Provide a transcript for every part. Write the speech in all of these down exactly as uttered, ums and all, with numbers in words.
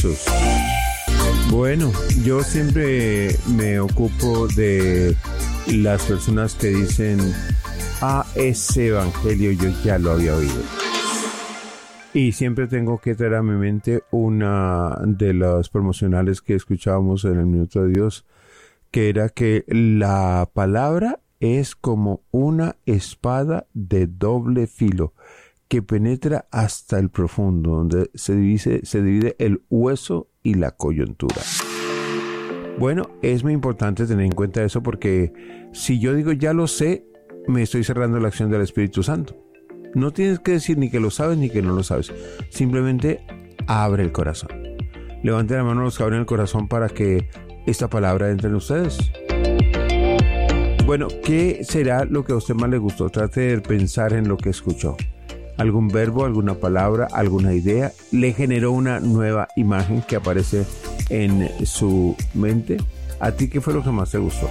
Jesús. Bueno, yo siempre me ocupo de las personas que dicen, ah, ese evangelio yo ya lo había oído. Y siempre tengo que traer a mi mente una de las promocionales que escuchábamos en el Minuto de Dios, que era que la palabra es como una espada de doble filo que penetra hasta el profundo, donde se divide, se divide el hueso y la coyuntura. Bueno, es muy importante tener en cuenta eso, porque si yo digo ya lo sé, me estoy cerrando la acción del Espíritu Santo. No tienes que decir ni que lo sabes ni que no lo sabes. Simplemente abre el corazón. Levanten la mano los que abren el corazón para que esta palabra entre en ustedes. Bueno, ¿qué será lo que a usted más le gustó? Trate de pensar en lo que escuchó. ¿Algún verbo, alguna palabra, alguna idea le generó una nueva imagen que aparece en su mente? ¿A ti qué fue lo que más te gustó?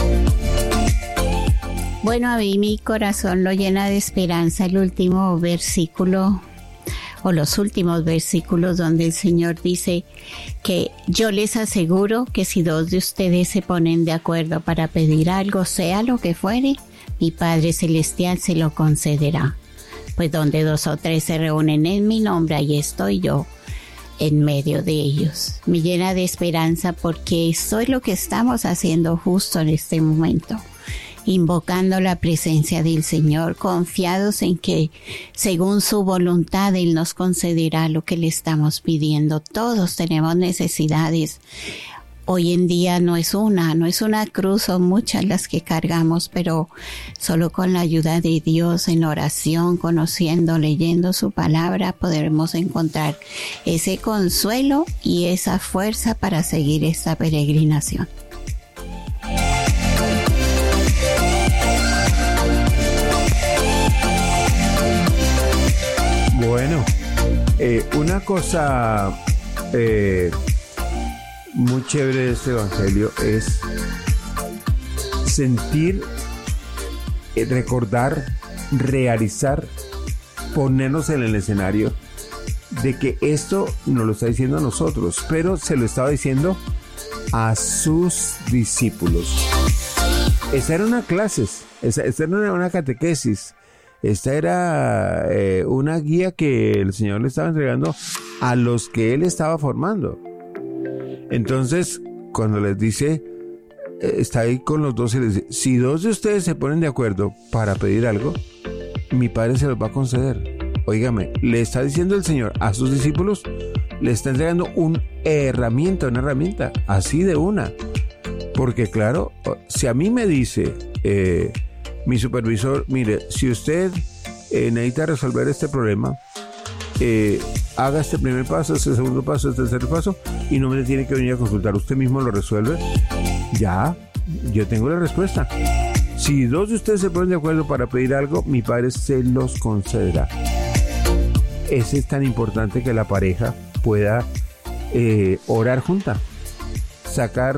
Bueno, a mí mi corazón lo llena de esperanza el último versículo o los últimos versículos donde el Señor dice que yo les aseguro que si dos de ustedes se ponen de acuerdo para pedir algo, sea lo que fuere, mi Padre Celestial se lo concederá. Pues donde dos o tres se reúnen en mi nombre, ahí estoy yo en medio de ellos. Me llena de esperanza porque eso es lo que estamos haciendo justo en este momento. Invocando la presencia del Señor, confiados en que según su voluntad Él nos concederá lo que le estamos pidiendo. Todos tenemos necesidades. Hoy en día no es una, no es una cruz, son muchas las que cargamos, pero solo con la ayuda de Dios en oración, conociendo, leyendo su palabra, podremos encontrar ese consuelo y esa fuerza para seguir esta peregrinación. Bueno, eh, una cosa eh, muy chévere de este evangelio es sentir, eh, recordar, realizar, ponernos en el escenario de que esto nos lo está diciendo a nosotros, pero se lo estaba diciendo a sus discípulos. Esta era una clase, esta, esta era una catequesis. Esta era eh, una guía que el Señor le estaba entregando a los que Él estaba formando. Entonces, cuando les dice, eh, está ahí con los dos y les dice, si dos de ustedes se ponen de acuerdo para pedir algo, mi Padre se los va a conceder. Óigame, le está diciendo el Señor a sus discípulos, le está entregando una herramienta, una herramienta, así de una. Porque claro, si a mí me dice... Eh, mi supervisor, mire, si usted eh, necesita resolver este problema, eh, haga este primer paso, este segundo paso, este tercer paso, y no me tiene que venir a consultar, usted mismo lo resuelve. Ya, yo tengo la respuesta. Si dos de ustedes se ponen de acuerdo para pedir algo, mi Padre se los concederá. Ese es tan importante que la pareja pueda eh, orar junta, sacar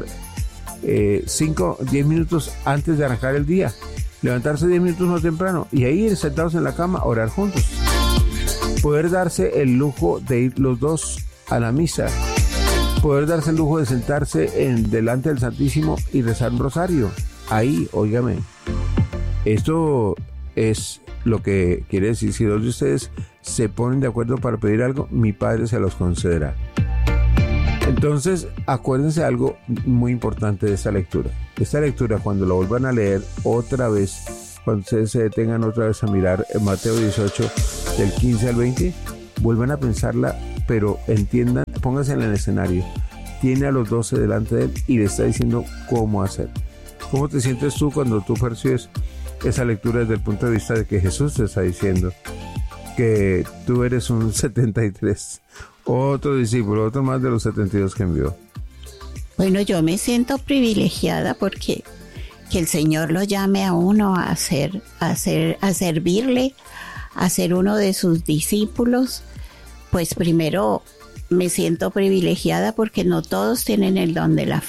cinco, diez minutos antes de arrancar el día, levantarse diez minutos más temprano y ahí ir sentados en la cama, orar juntos. Poder darse el lujo de ir los dos a la misa. Poder darse el lujo de sentarse en delante del Santísimo y rezar un rosario. Ahí, óigame. Esto es lo que quiere decir, si dos de ustedes se ponen de acuerdo para pedir algo, mi Padre se los concederá. Entonces, acuérdense algo muy importante de esta lectura. Esta lectura, cuando la vuelvan a leer otra vez, cuando ustedes se detengan otra vez a mirar en Mateo dieciocho, del quince al veinte, vuelvan a pensarla, pero entiendan, pónganse en el escenario. Tiene a los doce delante de él y le está diciendo cómo hacer. ¿Cómo te sientes tú cuando tú percibes esa lectura desde el punto de vista de que Jesús te está diciendo que tú eres un setenta y tres? Otro discípulo, otro más de los setenta y dos que envió. Bueno, yo me siento privilegiada porque que el Señor lo llame a uno a hacer, a hacer, a servirle, a ser uno de sus discípulos. Pues primero me siento privilegiada porque no todos tienen el don de la fe.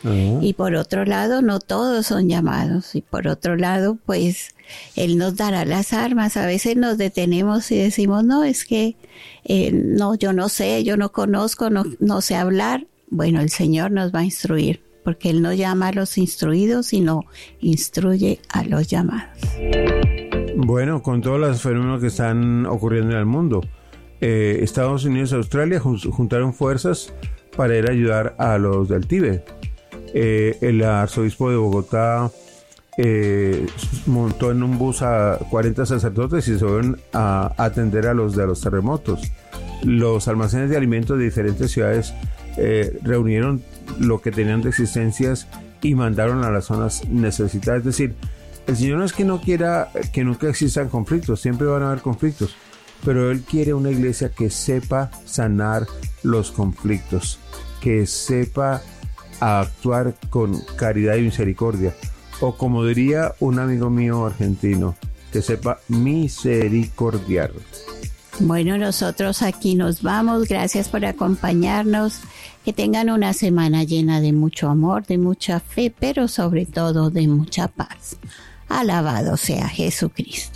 Uh-huh. Y por otro lado, no todos son llamados. Y por otro lado, pues, Él nos dará las armas. A veces nos detenemos y decimos, no, es que, eh, no, yo no sé, yo no conozco, no, no sé hablar. Bueno, el Señor nos va a instruir, porque Él no llama a los instruidos, sino instruye a los llamados. Bueno, con todos los fenómenos que están ocurriendo en el mundo, eh, Estados Unidos y Australia juntaron fuerzas para ir a ayudar a los del Tíbet. Eh, el arzobispo de Bogotá eh, montó en un bus a cuarenta sacerdotes y se fueron a atender a los de los terremotos. Los almacenes de alimentos de diferentes ciudades eh, reunieron lo que tenían de existencias y mandaron a las zonas necesitadas. Es decir, el Señor no es que no quiera que nunca existan conflictos, siempre van a haber conflictos, pero Él quiere una iglesia que sepa sanar los conflictos, que sepa a actuar con caridad y misericordia, o como diría un amigo mío argentino, que sepa misericordiar. Bueno, nosotros aquí nos vamos, gracias por acompañarnos, que tengan una semana llena de mucho amor, de mucha fe, pero sobre todo de mucha paz. Alabado sea Jesucristo.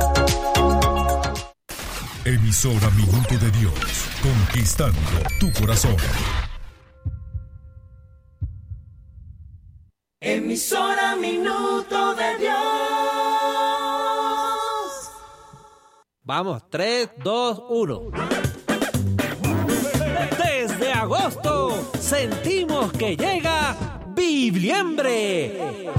Emisora Minuto de Dios, conquistando tu corazón. Emisora Minuto de Dios. Vamos, tres, dos, uno. Desde agosto sentimos que llega Bibliembre.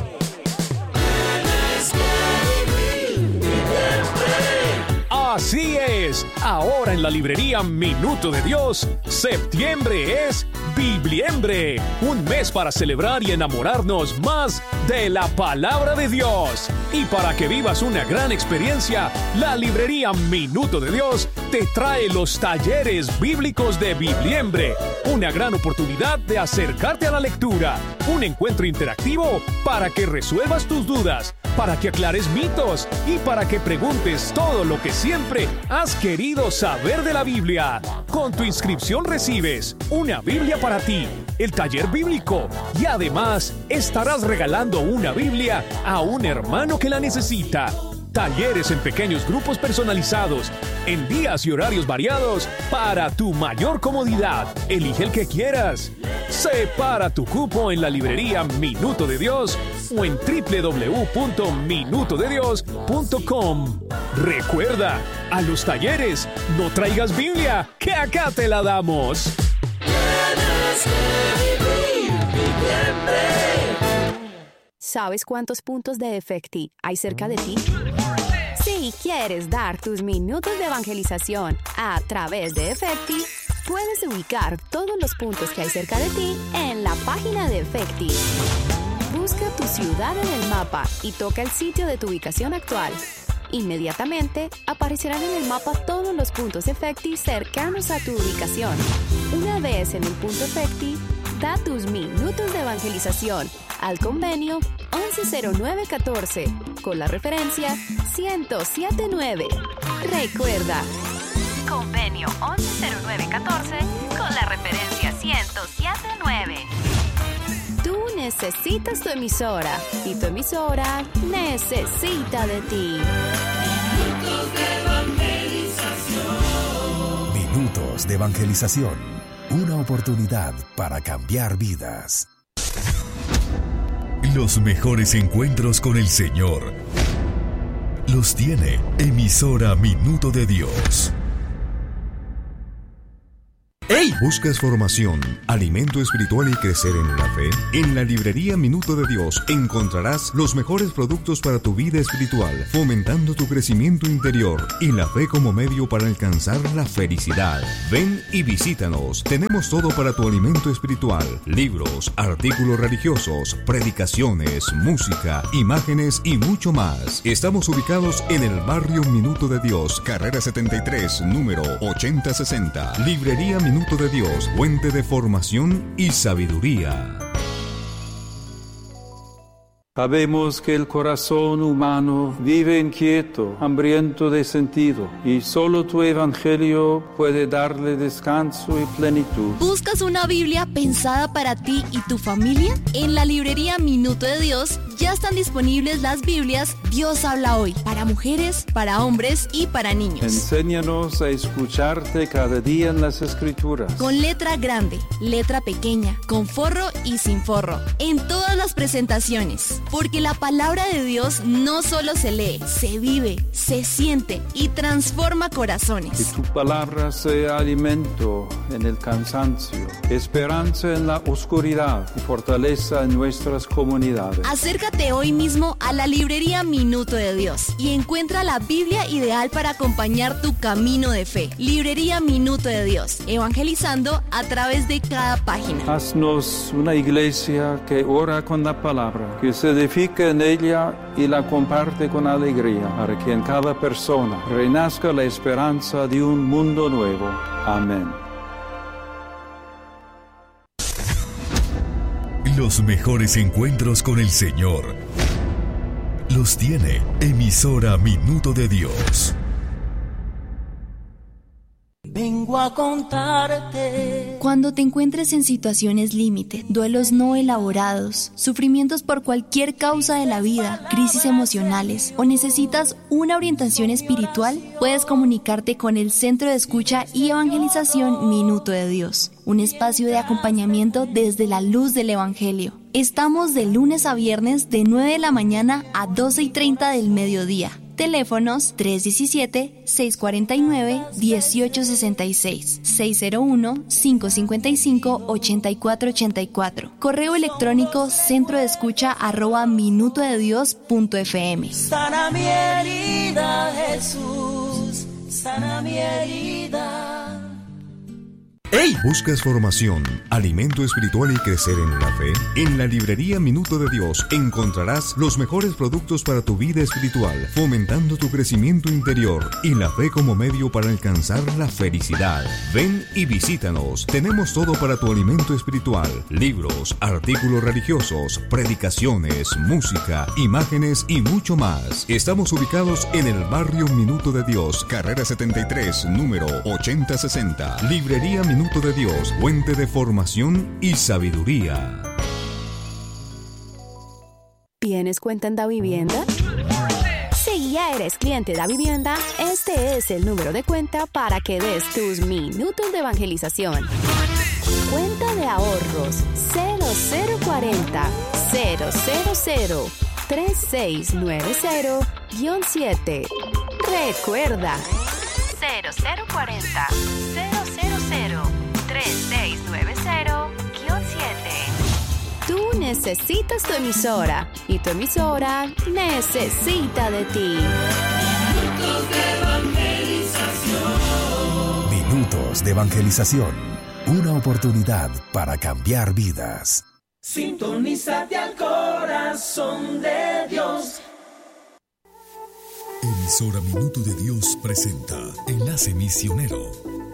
Así es, ahora en la librería Minuto de Dios, septiembre es Bibliembre, un mes para celebrar y enamorarnos más de la palabra de Dios. Y para que vivas una gran experiencia, la librería Minuto de Dios te trae los talleres bíblicos de Bibliembre, una gran oportunidad de acercarte a la lectura, un encuentro interactivo para que resuelvas tus dudas, para que aclares mitos y para que preguntes todo lo que siempre has querido saber de la Biblia. Con tu inscripción recibes una Biblia para ti, el taller bíblico y además estarás regalando una Biblia a un hermano que la necesita. Talleres en pequeños grupos personalizados, en días y horarios variados para tu mayor comodidad. Elige el que quieras. Separa tu cupo en la librería Minuto de Dios o en doble u doble u doble u punto minuto de dios punto com. Recuerda, a los talleres no traigas Biblia, que acá te la damos. ¿Sabes cuántos puntos de Efecti hay cerca de ti? Si quieres dar tus minutos de evangelización a través de Efecti, puedes ubicar todos los puntos que hay cerca de ti en la página de Efecti. Busca tu ciudad en el mapa y toca el sitio de tu ubicación actual. Inmediatamente aparecerán en el mapa todos los puntos Efecti cercanos a tu ubicación. Una vez en el punto Efecti, da tus minutos de evangelización al convenio once cero nueve catorce con la referencia ciento siete nueve. Recuerda, convenio once cero nueve catorce con la referencia ciento siete nueve. Tú necesitas tu emisora y tu emisora necesita de ti. Minutos de evangelización. Minutos de evangelización. Una oportunidad para cambiar vidas. Los mejores encuentros con el Señor los tiene Emisora Minuto de Dios. ¡Hey! ¿Buscas formación, alimento espiritual y crecer en la fe? En la librería Minuto de Dios encontrarás los mejores productos para tu vida espiritual, fomentando tu crecimiento interior y la fe como medio para alcanzar la felicidad. Ven y visítanos. Tenemos todo para tu alimento espiritual: libros, artículos religiosos, predicaciones, música, imágenes y mucho más. Estamos ubicados en el barrio Minuto de Dios, carrera setenta y tres, número ochenta sesenta. Librería Minuto de Dios, fuente de formación y sabiduría. Sabemos que el corazón humano vive inquieto, hambriento de sentido, y solo tu evangelio puede darle descanso y plenitud. ¿Buscas una Biblia pensada para ti y tu familia? En la librería Minuto de Dios ya están disponibles las Biblias Dios habla hoy, para mujeres, para hombres y para niños. Enséñanos a escucharte cada día en las Escrituras. Con letra grande, letra pequeña, con forro y sin forro, en todas las presentaciones. Porque la palabra de Dios no solo se lee, se vive, se siente y transforma corazones. Que tu palabra sea alimento en el cansancio, esperanza en la oscuridad y fortaleza en nuestras comunidades. Acércate hoy mismo a la librería Minuto de Dios y encuentra la Biblia ideal para acompañar tu camino de fe. Librería Minuto de Dios, evangelizando a través de cada página. Haznos una iglesia que ora con la palabra, que se edifica en ella y la comparte con alegría, para que en cada persona renazca la esperanza de un mundo nuevo. Amén. Los mejores encuentros con el Señor los tiene Emisora Minuto de Dios. Vengo a contarte. Cuando te encuentres en situaciones límite, duelos no elaborados, sufrimientos por cualquier causa de la vida, crisis emocionales o necesitas una orientación espiritual, puedes comunicarte con el Centro de Escucha y Evangelización Minuto de Dios, un espacio de acompañamiento desde la luz del Evangelio. Estamos de lunes a viernes de nueve de la mañana a doce y treinta del mediodía. Teléfonos tres uno siete, seis cuatro nueve, uno ocho seis seis, seis cero uno, cinco cinco cinco, ocho cuatro ocho cuatro. Correo electrónico centrodeescucha arroba minuto de dios punto f m. Sana mi herida, Jesús, sana mi herida. ¡Hey! ¿Buscas formación, alimento espiritual y crecer en la fe? En la librería Minuto de Dios encontrarás los mejores productos para tu vida espiritual, fomentando tu crecimiento interior y la fe como medio para alcanzar la felicidad. Ven y visítanos. Tenemos todo para tu alimento espiritual: libros, artículos religiosos, predicaciones, música, imágenes y mucho más. Estamos ubicados en el barrio Minuto de Dios, carrera setenta y tres, número ochenta sesenta. Librería Minuto Minuto de Dios, fuente de formación y sabiduría. ¿Tienes cuenta en Davivienda? Si ya eres cliente de Davivienda, este es el número de cuenta para que des tus minutos de evangelización. Cuenta de ahorros cero cero cuarenta, cero cero cero, tres seis nueve cero, siete. Recuerda, cero cero cuarenta, cero cero cero, tres seis nueve cero, siete. Tú necesitas tu emisora y tu emisora necesita de ti. Minutos de evangelización. Minutos de evangelización. Una oportunidad para cambiar vidas. Sintonízate al corazón de Dios. Emisora Minuto de Dios presenta Enlace Misionero.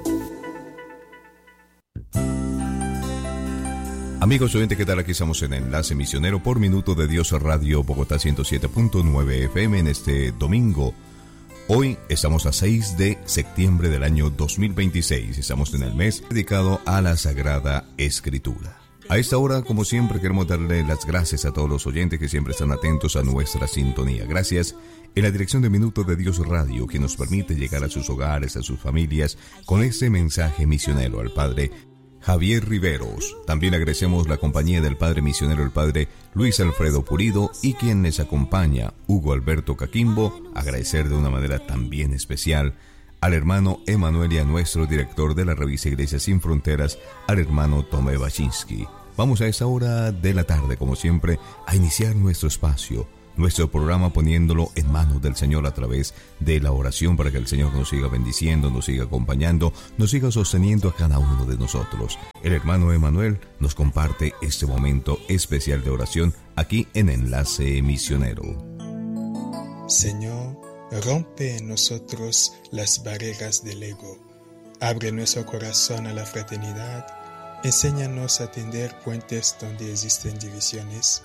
Amigos oyentes, ¿qué tal? Aquí estamos en Enlace Misionero por Minuto de Dios Radio Bogotá ciento siete punto nueve F M en este domingo. Hoy estamos a seis de septiembre del año dos mil veintiséis. Estamos en el mes dedicado a la Sagrada Escritura. A esta hora, como siempre, queremos darle las gracias a todos los oyentes que siempre están atentos a nuestra sintonía. Gracias en la dirección de Minuto de Dios Radio, que nos permite llegar a sus hogares, a sus familias, con este mensaje misionero al Padre Javier Riveros. También agradecemos la compañía del Padre Misionero, el Padre Luis Alfredo Pulido, y quien les acompaña, Hugo Alberto Caquimbo. Agradecer de una manera también especial al hermano Emanuel y a nuestro director de la revista Iglesia Sin Fronteras, al hermano Tomé Baczynski. Vamos a esa hora de la tarde, como siempre, a iniciar nuestro espacio, nuestro programa, poniéndolo en manos del Señor a través de la oración, para que el Señor nos siga bendiciendo, nos siga acompañando, nos siga sosteniendo a cada uno de nosotros. El hermano Emanuel nos comparte este momento especial de oración aquí en Enlace Misionero. Señor, rompe en nosotros las barreras del ego. Abre nuestro corazón a la fraternidad. Enséñanos a tender puentes donde existen divisiones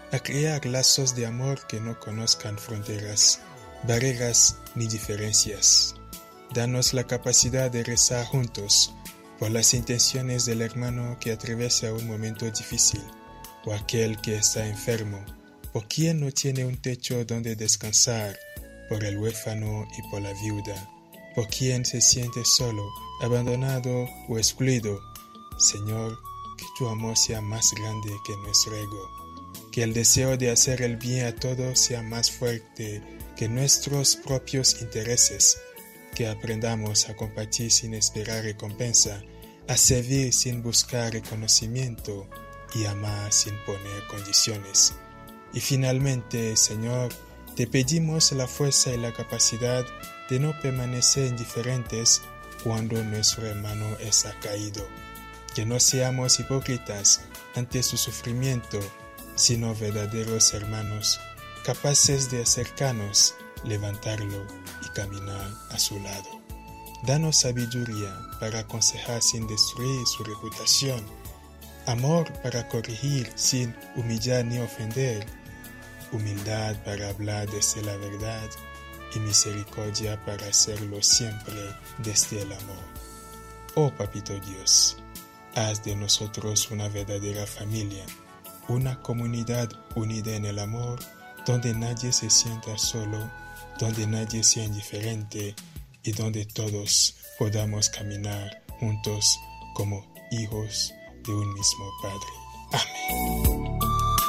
a crear lazos de amor que no conozcan fronteras, barreras ni diferencias. Danos la capacidad de rezar juntos por las intenciones del hermano que atraviesa un momento difícil, o aquel que está enfermo, por quien no tiene un techo donde descansar, por el huérfano y por la viuda, por quien se siente solo, abandonado o excluido. Señor, que tu amor sea más grande que nuestro ego, que el deseo de hacer el bien a todos sea más fuerte que nuestros propios intereses, que aprendamos a compartir sin esperar recompensa, a servir sin buscar reconocimiento y amar sin poner condiciones. Y finalmente, Señor, te pedimos la fuerza y la capacidad de no permanecer indiferentes cuando nuestro hermano está caído, que no seamos hipócritas ante su sufrimiento, sino verdaderos hermanos, capaces de acercarnos, levantarlo y caminar a su lado. Danos sabiduría para aconsejar sin destruir su reputación, amor para corregir sin humillar ni ofender, humildad para hablar desde la verdad y misericordia para hacerlo siempre desde el amor. Oh Papito Dios, haz de nosotros una verdadera familia, una comunidad unida en el amor, donde nadie se sienta solo, donde nadie sea indiferente y donde todos podamos caminar juntos como hijos de un mismo Padre. Amén.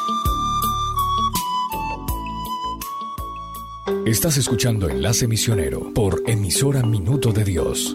Estás escuchando Enlace Misionero por emisora Minuto de Dios.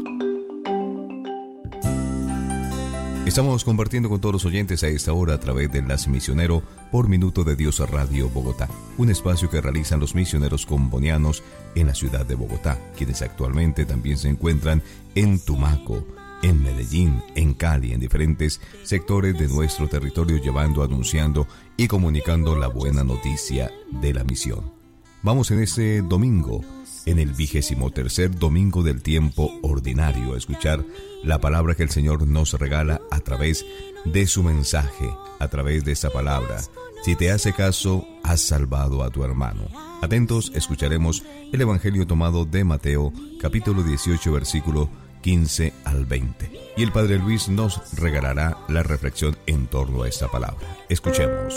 Estamos compartiendo con todos los oyentes a esta hora a través de Enlace Misionero por Minuto de Dios Radio Bogotá, un espacio que realizan los misioneros combonianos en la ciudad de Bogotá, quienes actualmente también se encuentran en Tumaco, en Medellín, en Cali, en diferentes sectores de nuestro territorio, llevando, anunciando y comunicando la buena noticia de la misión. Vamos en este domingo, en el vigésimo tercer domingo del tiempo ordinario, a escuchar la palabra que el Señor nos regala a través de su mensaje, a través de esta palabra. Si te hace caso, has salvado a tu hermano. Atentos, escucharemos el Evangelio tomado de Mateo, capítulo dieciocho, versículo quince al veinte. Y el Padre Luis nos regalará la reflexión en torno a esta palabra. Escuchemos.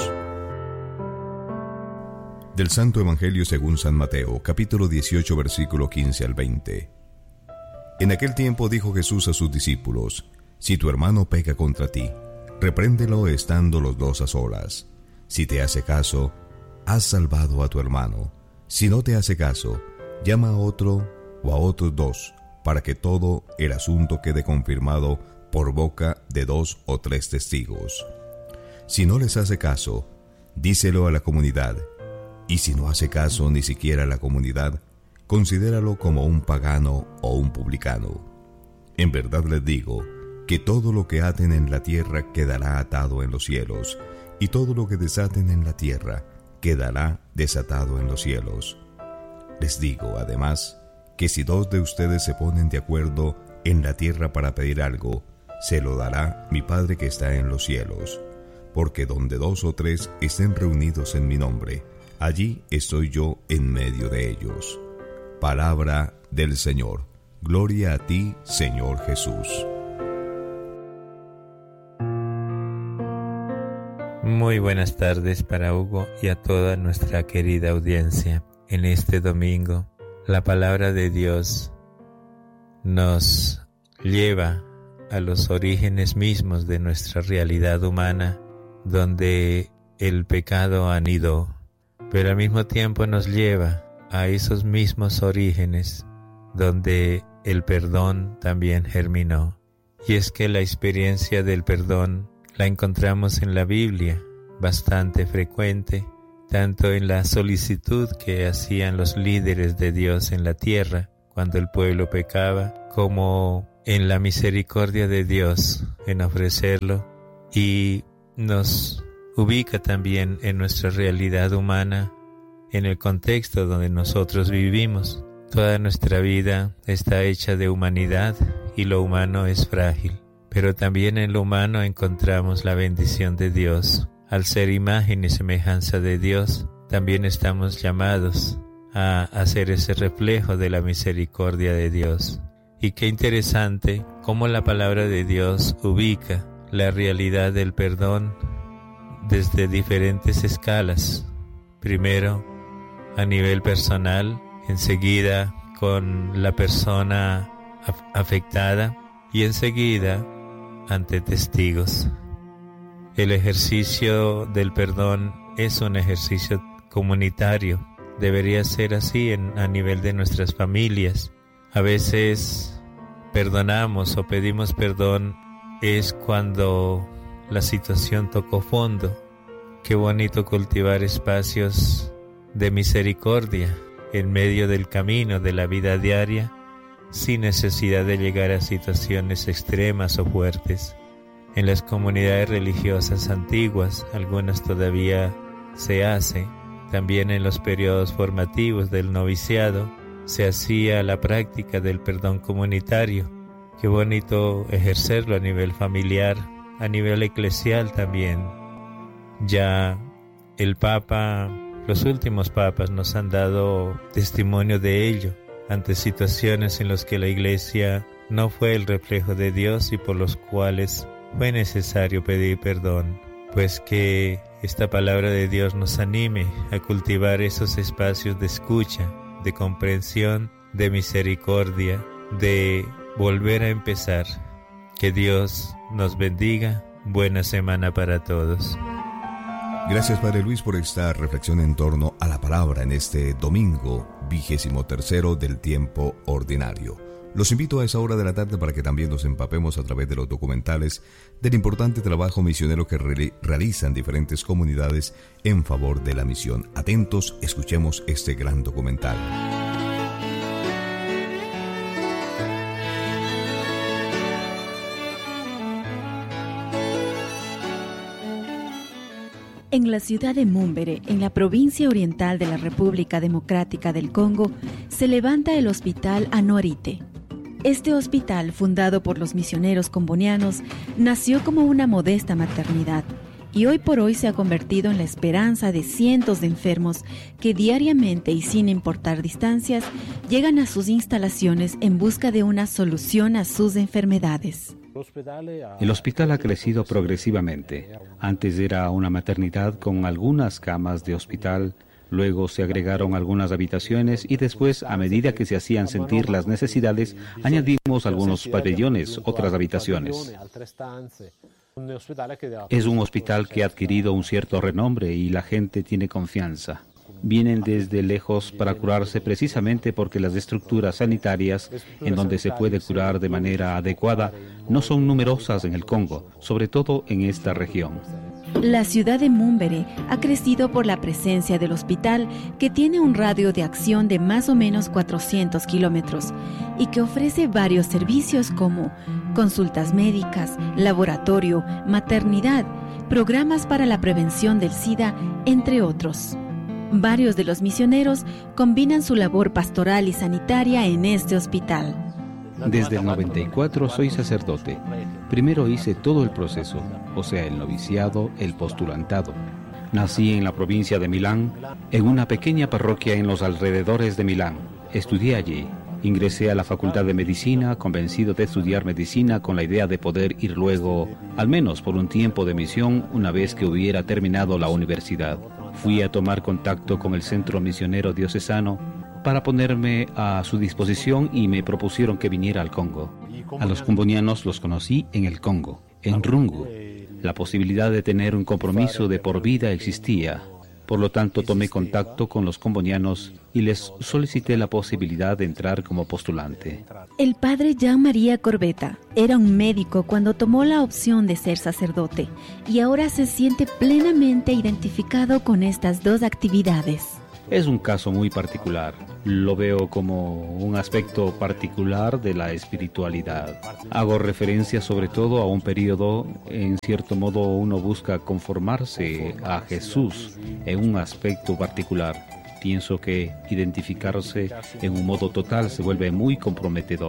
Del Santo Evangelio según San Mateo, capítulo dieciocho, versículo quince al veinte. En aquel tiempo dijo Jesús a sus discípulos: Si tu hermano peca contra ti, repréndelo estando los dos a solas. Si te hace caso, has salvado a tu hermano. Si no te hace caso, llama a otro o a otros dos, para que todo el asunto quede confirmado por boca de dos o tres testigos. Si no les hace caso, díselo a la comunidad. Y si no hace caso ni siquiera a la comunidad, considéralo como un pagano o un publicano. En verdad les digo que todo lo que aten en la tierra quedará atado en los cielos, y todo lo que desaten en la tierra quedará desatado en los cielos. Les digo, además, que si dos de ustedes se ponen de acuerdo en la tierra para pedir algo, se lo dará mi Padre que está en los cielos. Porque donde dos o tres estén reunidos en mi nombre, allí estoy yo en medio de ellos. Palabra del Señor. Gloria a ti, Señor Jesús. Muy buenas tardes para Hugo y a toda nuestra querida audiencia. En este domingo, la palabra de Dios nos lleva a los orígenes mismos de nuestra realidad humana, donde el pecado anidó, pero al mismo tiempo nos lleva a esos mismos orígenes donde el perdón también germinó. Y es que la experiencia del perdón la encontramos en la Biblia, bastante frecuente, tanto en la solicitud que hacían los líderes de Dios en la tierra cuando el pueblo pecaba, como en la misericordia de Dios en ofrecerlo, y nos ubica también en nuestra realidad humana, en el contexto donde nosotros vivimos. Toda nuestra vida está hecha de humanidad y lo humano es frágil, pero también en lo humano encontramos la bendición de Dios al ser imagen y semejanza de Dios, también estamos llamados a hacer ese reflejo de la misericordia de Dios. Y qué interesante cómo la palabra de Dios ubica la realidad del perdón desde diferentes escalas. Primero a nivel personal, enseguida con la persona afectada y enseguida ante testigos. El ejercicio del perdón es un ejercicio comunitario. Debería ser así en, a nivel de nuestras familias. A veces perdonamos o pedimos perdón es cuando la situación tocó fondo. Qué bonito cultivar espacios de misericordia en medio del camino de la vida diaria, sin necesidad de llegar a situaciones extremas o fuertes. En las comunidades religiosas antiguas, algunas todavía se hace. También en los periodos formativos del noviciado se hacía la práctica del perdón comunitario. Qué bonito ejercerlo a nivel familiar, a nivel eclesial también. Ya el Papa, los últimos papas nos han dado testimonio de ello ante situaciones en las que la Iglesia no fue el reflejo de Dios y por los cuales fue necesario pedir perdón. Pues que esta palabra de Dios nos anime a cultivar esos espacios de escucha, de comprensión, de misericordia, de volver a empezar. Que Dios nos bendiga. Buena semana para todos. Gracias, Padre Luis, por esta reflexión en torno a la palabra en este domingo, vigésimo tercero del tiempo ordinario. Los invito a esa hora de la tarde para que también nos empapemos a través de los documentales del importante trabajo misionero que re- realizan diferentes comunidades en favor de la misión. Atentos, escuchemos este gran documental. En la ciudad de Mumbere, en la provincia oriental de la República Democrática del Congo, se levanta el Hospital Anuarite. Este hospital, fundado por los misioneros combonianos, nació como una modesta maternidad y hoy por hoy se ha convertido en la esperanza de cientos de enfermos que diariamente y sin importar distancias llegan a sus instalaciones en busca de una solución a sus enfermedades. El hospital ha crecido progresivamente. Antes era una maternidad con algunas camas de hospital, luego se agregaron algunas habitaciones y después, a medida que se hacían sentir las necesidades, añadimos algunos pabellones, otras habitaciones. Es un hospital que ha adquirido un cierto renombre y la gente tiene confianza. Vienen desde lejos para curarse precisamente porque las estructuras sanitarias en donde se puede curar de manera adecuada no son numerosas en el Congo, sobre todo en esta región. La ciudad de Mumbere ha crecido por la presencia del hospital, que tiene un radio de acción de más o menos cuatrocientos kilómetros y que ofrece varios servicios como consultas médicas, laboratorio, maternidad, programas para la prevención del SIDA, entre otros. Varios de los misioneros combinan su labor pastoral y sanitaria en este hospital. Desde el noventa y cuatro soy sacerdote. Primero hice todo el proceso, o sea, el noviciado, el postulantado. Nací en la provincia de Milán, en una pequeña parroquia en los alrededores de Milán. Estudié allí. Ingresé a la Facultad de Medicina, convencido de estudiar medicina con la idea de poder ir luego, al menos por un tiempo de misión, una vez que hubiera terminado la universidad. Fui a tomar contacto con el Centro Misionero Diocesano para ponerme a su disposición y me propusieron que viniera al Congo. A los combonianos los conocí en el Congo, en Rungu. La posibilidad de tener un compromiso de por vida existía. Por lo tanto, tomé contacto con los combonianos y les solicité la posibilidad de entrar como postulante. El padre Jean-Marie Corbetta era un médico cuando tomó la opción de ser sacerdote y ahora se siente plenamente identificado con estas dos actividades. Es un caso muy particular. Lo veo como un aspecto particular de la espiritualidad. Hago referencia sobre todo a un periodo, en cierto modo uno busca conformarse a Jesús en un aspecto particular. Pienso que identificarse en un modo total se vuelve muy comprometedor.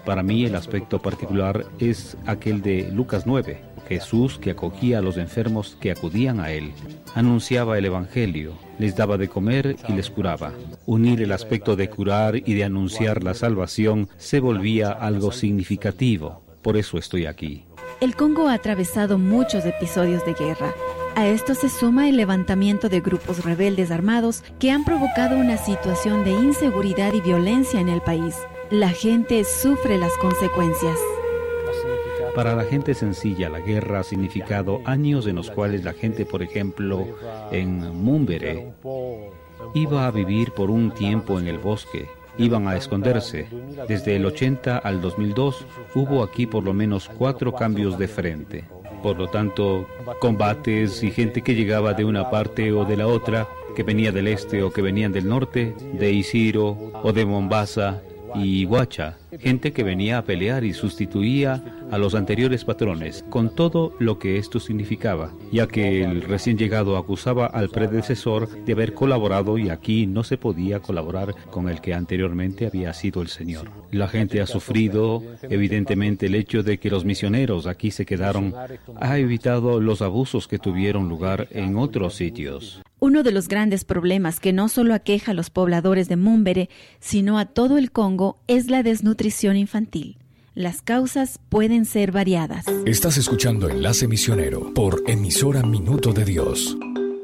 Para mí el aspecto particular es aquel de Lucas nueve. Jesús, que acogía a los enfermos que acudían a él, anunciaba el Evangelio, les daba de comer y les curaba. Unir el aspecto de curar y de anunciar la salvación se volvía algo significativo. Por eso estoy aquí. El Congo ha atravesado muchos episodios de guerra. A esto se suma el levantamiento de grupos rebeldes armados que han provocado una situación de inseguridad y violencia en el país. La gente sufre las consecuencias. Para la gente sencilla, la guerra ha significado años en los cuales la gente, por ejemplo, en Múmbere, iba a vivir por un tiempo en el bosque, iban a esconderse. Desde el ochenta al dos mil dos hubo aquí por lo menos cuatro cambios de frente. Por lo tanto, combates y gente que llegaba de una parte o de la otra, que venía del este o que venían del norte, de Isiro o de Mombasa y Huacha, gente que venía a pelear y sustituía a los anteriores patrones, con todo lo que esto significaba, ya que el recién llegado acusaba al predecesor de haber colaborado y aquí no se podía colaborar con el que anteriormente había sido el Señor. La gente ha sufrido, evidentemente el hecho de que los misioneros aquí se quedaron ha evitado los abusos que tuvieron lugar en otros sitios. Uno de los grandes problemas que no solo aqueja a los pobladores de Múmbere, sino a todo el Congo, es la desnutrición infantil. Las causas pueden ser variadas. Estás escuchando Enlace Misionero por emisora Minuto de Dios.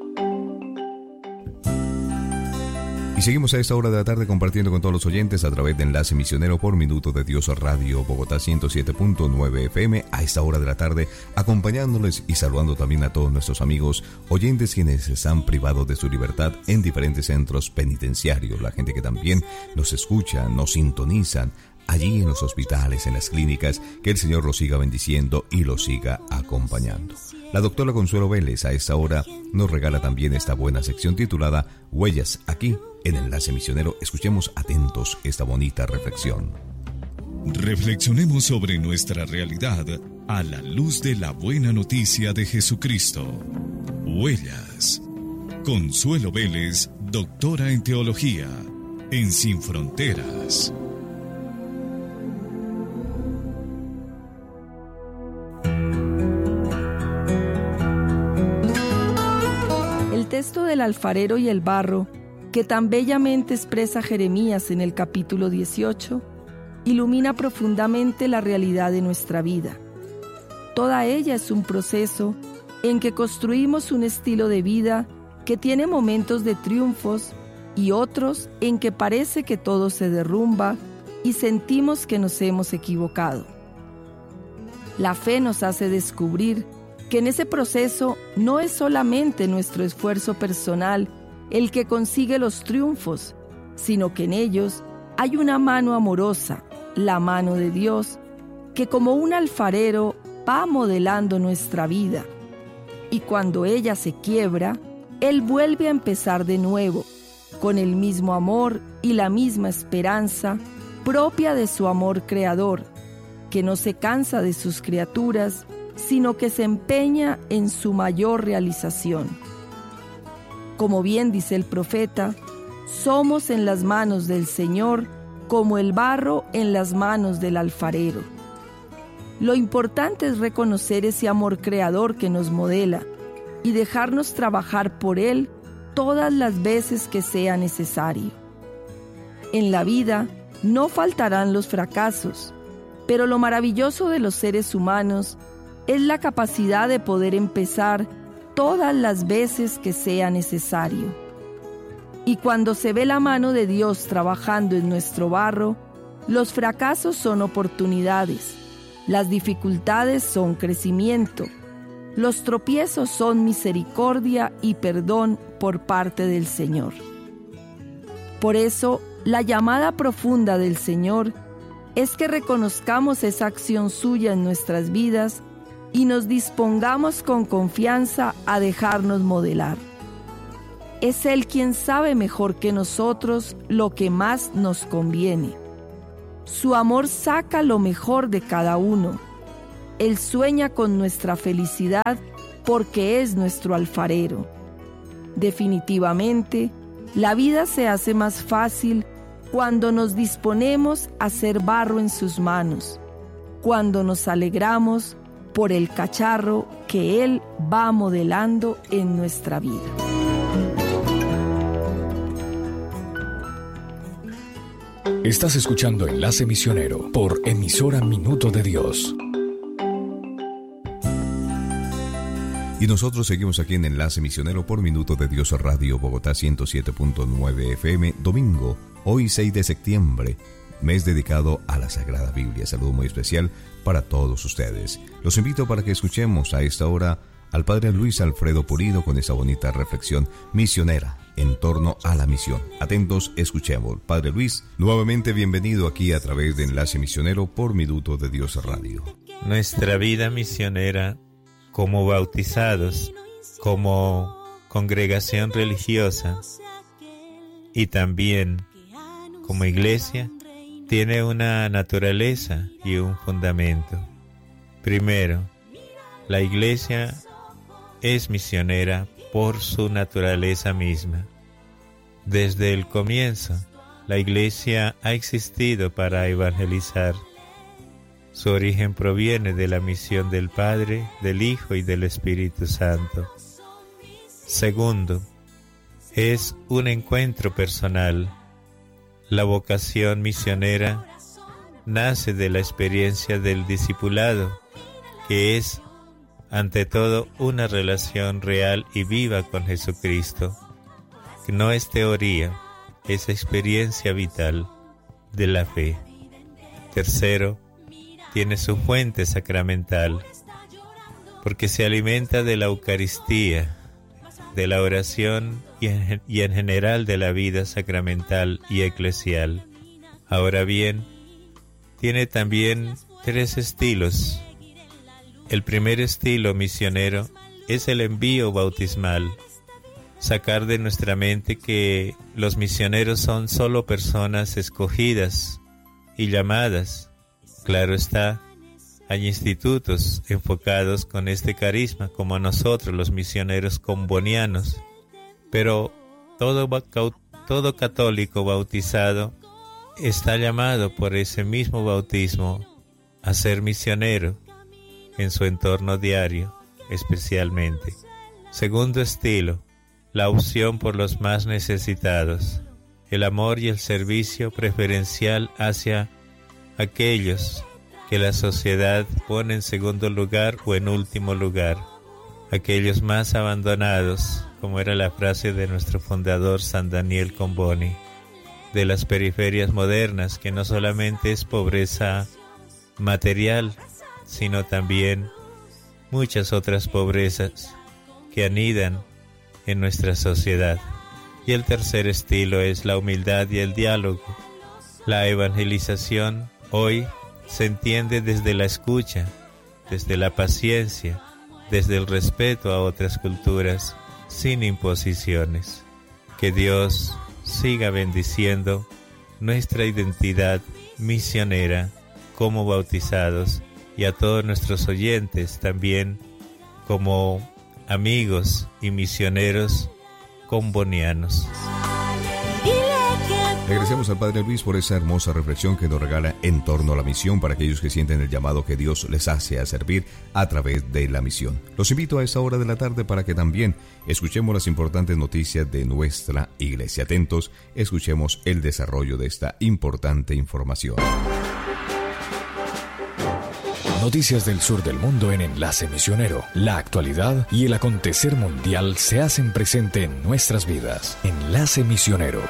Y seguimos a esta hora de la tarde compartiendo con todos los oyentes a través de Enlace Misionero por Minuto de Dios Radio Bogotá ciento siete punto nueve F M, a esta hora de la tarde, acompañándoles y saludando también a todos nuestros amigos oyentes quienes están privados de su libertad en diferentes centros penitenciarios, la gente que también nos escucha, nos sintonizan allí en los hospitales, en las clínicas, que el Señor los siga bendiciendo y los siga acompañando. La doctora Consuelo Vélez a esta hora nos regala también esta buena sección titulada Huellas, aquí en Enlace Misionero. Escuchemos atentos esta bonita reflexión. Reflexionemos sobre nuestra realidad a la luz de la buena noticia de Jesucristo. Huellas. Consuelo Vélez, doctora en teología, en Sin Fronteras. El texto del alfarero y el barro, que tan bellamente expresa Jeremías en el capítulo dieciocho, ilumina profundamente la realidad de nuestra vida. Toda ella es un proceso en que construimos un estilo de vida que tiene momentos de triunfos y otros en que parece que todo se derrumba y sentimos que nos hemos equivocado. La fe nos hace descubrir que en ese proceso no es solamente nuestro esfuerzo personal el que consigue los triunfos, sino que en ellos hay una mano amorosa, la mano de Dios, que como un alfarero va modelando nuestra vida. Y cuando ella se quiebra, Él vuelve a empezar de nuevo, con el mismo amor y la misma esperanza propia de su amor creador, que no se cansa de sus criaturas, sino que se empeña en su mayor realización. Como bien dice el profeta, somos en las manos del Señor como el barro en las manos del alfarero. Lo importante es reconocer ese amor creador que nos modela y dejarnos trabajar por Él todas las veces que sea necesario. En la vida no faltarán los fracasos, pero lo maravilloso de los seres humanos es la capacidad de poder empezar todas las veces que sea necesario. Y cuando se ve la mano de Dios trabajando en nuestro barro, los fracasos son oportunidades, las dificultades son crecimiento, los tropiezos son misericordia y perdón por parte del Señor. Por eso, la llamada profunda del Señor es que reconozcamos esa acción suya en nuestras vidas y nos dispongamos con confianza a dejarnos modelar. Es Él quien sabe mejor que nosotros lo que más nos conviene. Su amor saca lo mejor de cada uno. Él sueña con nuestra felicidad porque es nuestro alfarero. Definitivamente, la vida se hace más fácil cuando nos disponemos a ser barro en sus manos, cuando nos alegramos por el cacharro que Él va modelando en nuestra vida. Estás escuchando Enlace Misionero por emisora Minuto de Dios. Y nosotros seguimos aquí en Enlace Misionero por Minuto de Dios Radio Bogotá ciento siete punto nueve F M, domingo, hoy seis de septiembre, mes dedicado a la Sagrada Biblia. Saludo muy especial para todos ustedes. Los invito para que escuchemos a esta hora al Padre Luis Alfredo Pulido con esa bonita reflexión misionera en torno a la misión. Atentos, escuchemos. Padre Luis, nuevamente bienvenido aquí a través de Enlace Misionero por Minuto de Dios Radio. Nuestra vida misionera como bautizados, como congregación religiosa y también como iglesia, tiene una naturaleza y un fundamento. Primero, la iglesia es misionera por su naturaleza misma. Desde el comienzo, la iglesia ha existido para evangelizar. Su origen proviene de la misión del Padre, del Hijo y del Espíritu Santo. Segundo, es un encuentro personal. La vocación misionera nace de la experiencia del discipulado, que es, ante todo, una relación real y viva con Jesucristo, que no es teoría, es experiencia vital de la fe. Tercero, tiene su fuente sacramental, porque se alimenta de la Eucaristía, de la oración y en, y en general de la vida sacramental y eclesial. Ahora bien, tiene también tres estilos. El primer estilo misionero es el envío bautismal, sacar de nuestra mente que los misioneros son solo personas escogidas y llamadas. Claro está, hay institutos enfocados con este carisma, como nosotros los misioneros combonianos, pero todo, todo católico bautizado está llamado por ese mismo bautismo a ser misionero en su entorno diario, especialmente. Segundo estilo, la opción por los más necesitados, el amor y el servicio preferencial hacia aquellos que la sociedad pone en segundo lugar o en último lugar, aquellos más abandonados, como era la frase de nuestro fundador San Daniel Comboni, de las periferias modernas, que no solamente es pobreza material, sino también muchas otras pobrezas que anidan en nuestra sociedad. Y el tercer estilo es la humildad y el diálogo. La evangelización hoy se entiende desde la escucha, desde la paciencia, desde el respeto a otras culturas, sin imposiciones. Que Dios siga bendiciendo nuestra identidad misionera como bautizados y a todos nuestros oyentes también como amigos y misioneros combonianos. Agradecemos al Padre Luis por esa hermosa reflexión que nos regala en torno a la misión para aquellos que sienten el llamado que Dios les hace a servir a través de la misión. Los invito a esta hora de la tarde para que también escuchemos las importantes noticias de nuestra iglesia. Atentos, escuchemos el desarrollo de esta importante información. Noticias del sur del mundo en Enlace Misionero. La actualidad y el acontecer mundial se hacen presente en nuestras vidas. Enlace Misionero.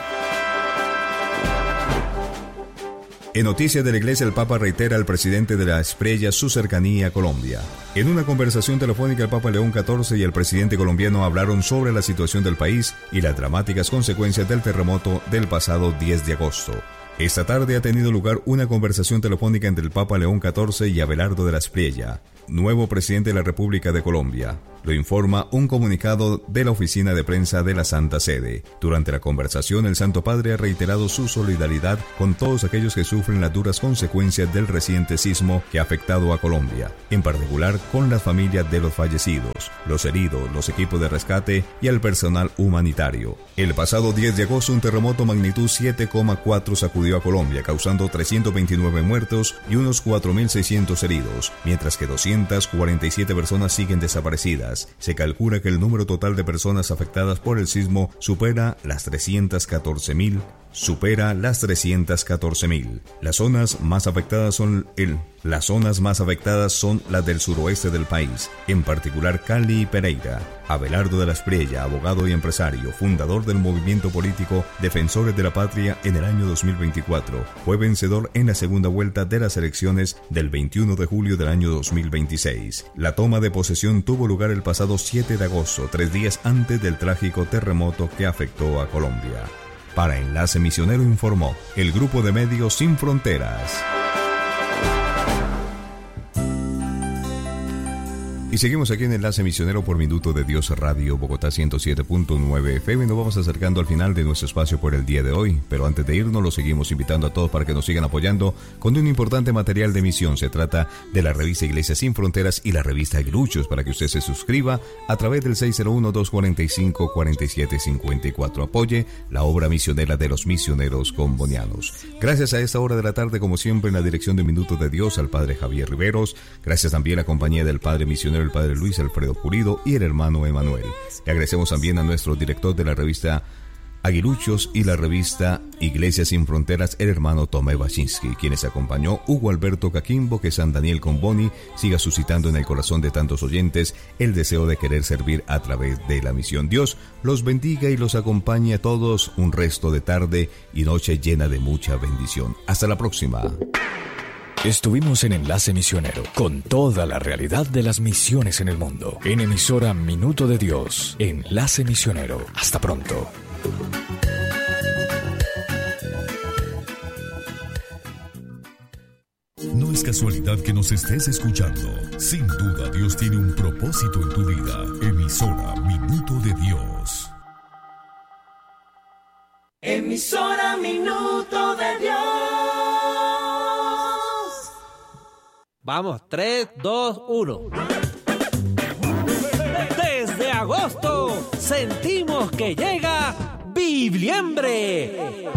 En noticias de la Iglesia, el Papa reitera al presidente de la Espriella su cercanía a Colombia. En una conversación telefónica, el Papa León catorce y el presidente colombiano hablaron sobre la situación del país y las dramáticas consecuencias del terremoto del pasado diez de agosto. Esta tarde ha tenido lugar una conversación telefónica entre el Papa León catorce y Abelardo de la Espriella, nuevo presidente de la República de Colombia. Lo informa un comunicado de la oficina de prensa de la Santa Sede. Durante la conversación, el Santo Padre ha reiterado su solidaridad con todos aquellos que sufren las duras consecuencias del reciente sismo que ha afectado a Colombia, en particular con las familias de los fallecidos, los heridos, los equipos de rescate y el personal humanitario. El pasado diez de agosto, un terremoto magnitud siete coma cuatro sacudió a Colombia, causando trescientos veintinueve muertos y unos cuatro mil seiscientos heridos, mientras que doscientas cuarenta y siete personas siguen desaparecidas. Se calcula que el número total de personas afectadas por el sismo supera las trescientas catorce mil. Supera las trescientas catorce mil. Las zonas más afectadas son el Las zonas más afectadas son las del suroeste del país, en particular Cali y Pereira. Abelardo de la Espriella, abogado y empresario, fundador del movimiento político Defensores de la Patria en el año dos mil veinticuatro, fue vencedor en la segunda vuelta de las elecciones del veintiuno de julio del año dos mil veintiséis. La toma de posesión tuvo lugar el pasado siete de agosto, tres días antes del trágico terremoto que afectó a Colombia. Para Enlace Misionero informó el Grupo de Medios Sin Fronteras. Y seguimos aquí en Enlace Misionero por Minuto de Dios Radio, Bogotá ciento siete punto nueve F M. Nos vamos acercando al final de nuestro espacio por el día de hoy, pero antes de irnos los seguimos invitando a todos para que nos sigan apoyando con un importante material de misión. Se trata de la revista Iglesia Sin Fronteras y la revista Aguiluchos, para que usted se suscriba a través del seis cero uno, dos cuatro cinco, cuatro siete cinco cuatro. Apoye la obra misionera de los misioneros combonianos. Gracias a esta hora de la tarde, como siempre, en la dirección de Minuto de Dios, al Padre Javier Riveros. Gracias también a la compañía del Padre Misionero, el Padre Luis Alfredo Pulido, y el hermano Emanuel. Le agradecemos también a nuestro director de la revista Aguiluchos y la revista Iglesia Sin Fronteras, el hermano Tomé Baczynski, quienes acompañó Hugo Alberto Caquimbo. Que San Daniel Comboni siga suscitando en el corazón de tantos oyentes el deseo de querer servir a través de la misión. Dios los bendiga y los acompañe a todos. Un resto de tarde y noche llena de mucha bendición. Hasta la próxima. Estuvimos en Enlace Misionero con toda la realidad de las misiones en el mundo. En emisora Minuto de Dios, Enlace Misionero. Hasta pronto. No es casualidad que nos estés escuchando. Sin duda, Dios tiene un propósito en tu vida. Emisora Minuto de Dios. Emisora Minuto de Dios. Vamos, tres, dos, uno. Desde agosto sentimos que llega Bibliembre.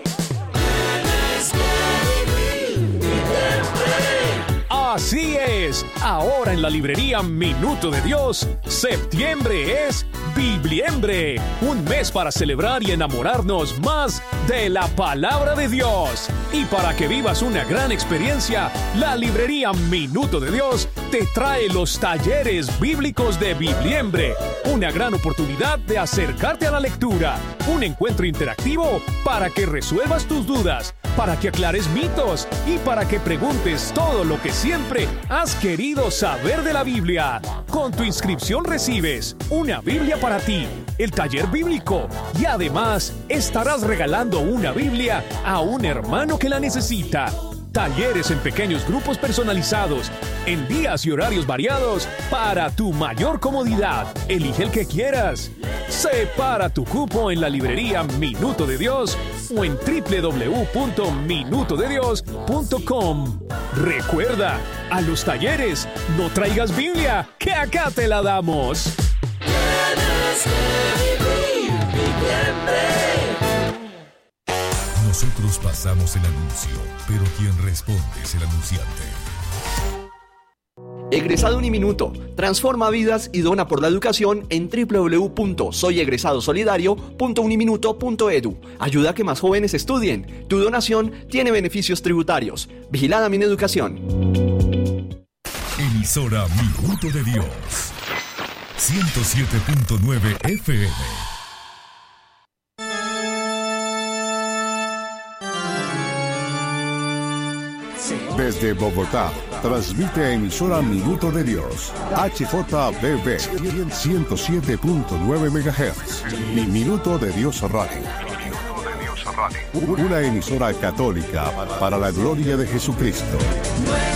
Así es, ahora en la librería Minuto de Dios, septiembre es Bibliembre, un mes para celebrar y enamorarnos más de la palabra de Dios. Y para que vivas una gran experiencia, la librería Minuto de Dios te trae los talleres bíblicos de Bibliembre, una gran oportunidad de acercarte a la lectura, un encuentro interactivo para que resuelvas tus dudas, para que aclares mitos y para que preguntes todo lo que siempre has querido saber de la Biblia. Con tu inscripción recibes una Biblia para ti, el taller bíblico, y además estarás regalando una Biblia a un hermano que la necesita. Talleres en pequeños grupos personalizados, en días y horarios variados, para tu mayor comodidad. Elige el que quieras. Separa tu cupo en la librería Minuto de Dios o en doble u doble u doble u punto minuto de dios punto com. Recuerda, a los talleres no traigas Biblia, que acá te la damos. Nosotros pasamos el anuncio, pero quien responde es el anunciante. Egresado Uniminuto, transforma vidas y dona por la educación en doble u doble u doble u punto soy egresado solidario punto uniminuto punto edu. Ayuda a que más jóvenes estudien. Tu donación tiene beneficios tributarios. Vigilada Mineducación. Emisora Minuto de Dios, ciento siete punto nueve F M. Desde Bogotá, transmite emisora Minuto de Dios, H J B B ciento siete punto nueve megahertz y Minuto de Dios Radio. Una emisora católica para la gloria de Jesucristo.